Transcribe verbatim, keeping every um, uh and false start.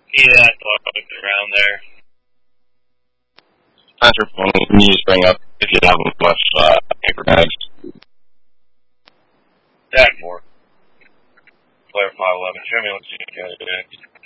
Yeah, I thought I looked around there. Pass your phone. Can you just bring up if you have much uh, paper bags? That more. Player five eleven. Show me what you got.